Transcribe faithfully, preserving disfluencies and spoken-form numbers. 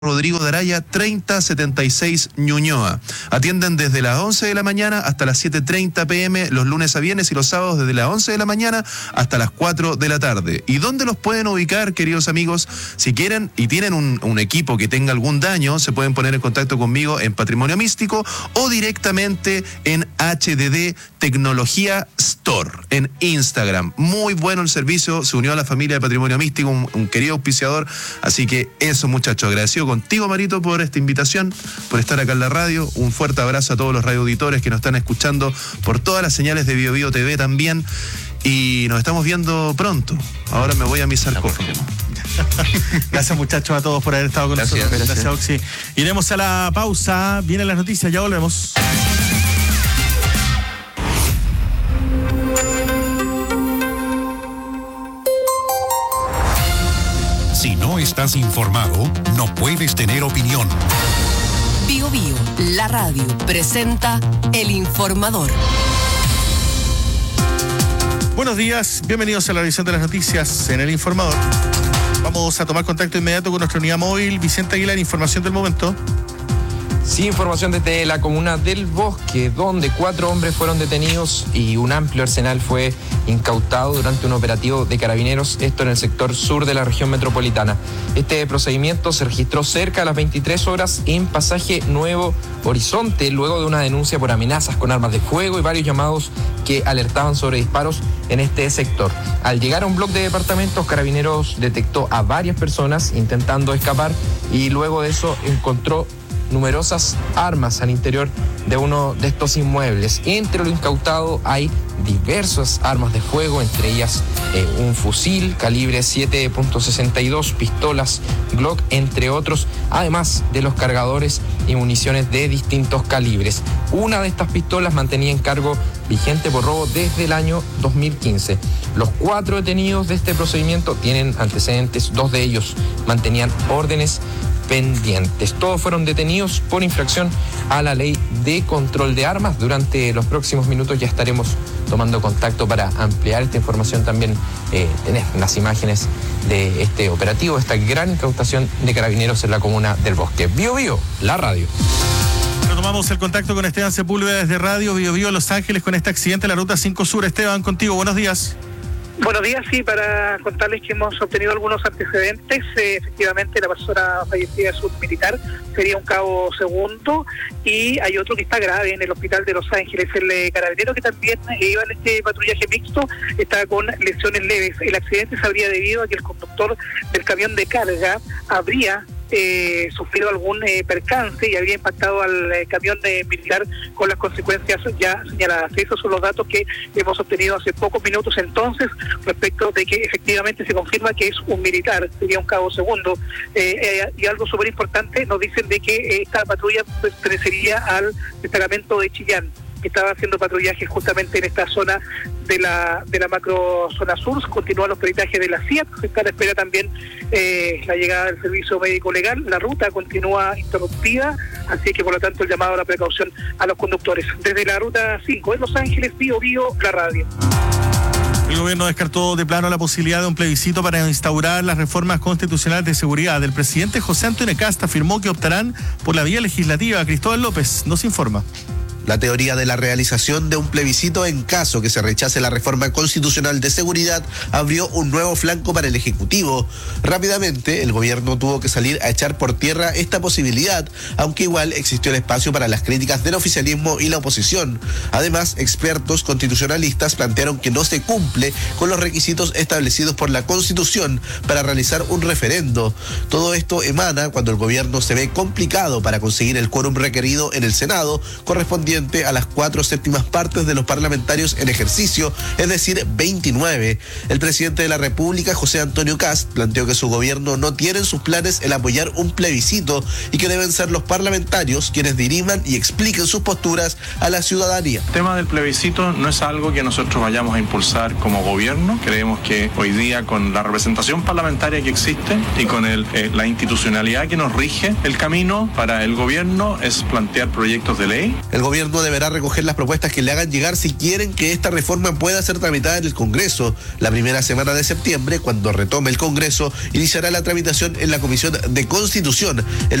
Rodrigo de Araya, treinta setenta y seis Ñuñoa. Atienden desde las once de la mañana hasta las siete treinta pm, los lunes a viernes y los sábados desde las once de la mañana hasta las cuatro de la tarde. ¿Y dónde los pueden ubicar, queridos amigos? Si quieren y tienen un, un equipo que tenga algún daño, se pueden poner en contacto conmigo en Patrimonio Místico o directamente en H D D Tecnología Store en Instagram. Muy bueno el servicio, se unió a la familia de Patrimonio Místico, un, un querido auspiciador, así que eso, muchachos, agradecido contigo, Marito, por esta invitación, por estar acá en la radio. Un fuerte abrazo a todos los radioauditores que nos están escuchando por todas las señales de Bio Bio T V también. Y nos estamos viendo pronto. Ahora me voy a mi sarcófago. Gracias, muchachos, a todos por haber estado con Gracias, nosotros. gracias, Oxy. Iremos a la pausa. Vienen las noticias, ya volvemos. Si no estás informado, no puedes tener opinión. Bio Bio, la radio, presenta El Informador. Buenos días, bienvenidos a la revisión de las noticias en El Informador. Vamos a tomar contacto inmediato con nuestra unidad móvil. Vicente Aguilar, información del momento. Sí, información desde la comuna del Bosque, donde cuatro hombres fueron detenidos y un amplio arsenal fue incautado durante un operativo de carabineros, esto en el sector sur de la región metropolitana. Este procedimiento se registró cerca de las veintitrés horas en Pasaje Nuevo Horizonte, luego de una denuncia por amenazas con armas de fuego y varios llamados que alertaban sobre disparos en este sector. Al llegar a un bloque de departamentos, Carabineros detectó a varias personas intentando escapar y luego de eso encontró numerosas armas al interior de uno de estos inmuebles. Entre lo incautado hay diversas armas de fuego, entre ellas eh, un fusil calibre siete punto sesenta y dos, pistolas Glock, entre otros, además de los cargadores y municiones de distintos calibres. Una de estas pistolas mantenía en cargo vigente por robo desde el año dos mil quince. Los cuatro detenidos de este procedimiento tienen antecedentes, dos de ellos mantenían órdenes pendientes. Todos fueron detenidos por infracción a la ley de control de armas. Durante los próximos minutos ya estaremos tomando contacto para ampliar esta información, también eh, tener las imágenes de este operativo, esta gran incautación de carabineros en la comuna del Bosque. Bio Bio, la radio. Retomamos el contacto con Esteban Sepúlveda desde Radio Bio Bio Los Ángeles con este accidente en la Ruta cinco Sur. Esteban, contigo, buenos días. Buenos días, sí, para contarles que hemos obtenido algunos antecedentes. Eh, efectivamente, la persona fallecida es un militar, sería un cabo segundo, y hay otro que está grave en el hospital de Los Ángeles. El eh, carabinero que también eh, iba en este patrullaje mixto está con lesiones leves. El accidente se habría debido a que el conductor del camión de carga habría Eh, sufrido algún eh, percance y habría impactado al eh, camión de militar con las consecuencias ya señaladas. Esos son los datos que hemos obtenido hace pocos minutos entonces respecto de que efectivamente se confirma que es un militar, sería un cabo segundo. Eh, eh, y algo súper importante, nos dicen de que eh, esta patrulla pertenecería al destacamento de Chillán, que estaba haciendo patrullaje justamente en esta zona de la de la macro zona sur. Continúan los peritajes de la C I A T, se está a la espera también eh, la llegada del servicio médico legal. La ruta continúa interrumpida, así que por lo tanto el llamado a la precaución a los conductores. Desde la ruta cinco en Los Ángeles, Bio Bio, la radio. El gobierno descartó de plano la posibilidad de un plebiscito para instaurar las reformas constitucionales de seguridad. El presidente José Antonio Kast afirmó que optarán por la vía legislativa. Cristóbal López nos informa. La teoría de la realización de un plebiscito en caso que se rechace la reforma constitucional de seguridad abrió un nuevo flanco para el Ejecutivo. Rápidamente, el gobierno tuvo que salir a echar por tierra esta posibilidad, aunque igual existió el espacio para las críticas del oficialismo y la oposición. Además, expertos constitucionalistas plantearon que no se cumple con los requisitos establecidos por la Constitución para realizar un referendo. Todo esto emana cuando el gobierno se ve complicado para conseguir el quórum requerido en el Senado, correspondiente a las cuatro séptimas partes de los parlamentarios en ejercicio, es decir, veintinueve. El presidente de la República, José Antonio Kast, planteó que su gobierno no tiene en sus planes el apoyar un plebiscito y que deben ser los parlamentarios quienes diriman y expliquen sus posturas a la ciudadanía. El tema del plebiscito no es algo que nosotros vayamos a impulsar como gobierno. Creemos que hoy día, con la representación parlamentaria que existe y con el, eh, la institucionalidad que nos rige, el camino para el gobierno es plantear proyectos de ley. El gobierno gobierno deberá recoger las propuestas que le hagan llegar si quieren que esta reforma pueda ser tramitada en el Congreso. La primera semana de septiembre, cuando retome el Congreso, iniciará la tramitación en la Comisión de Constitución.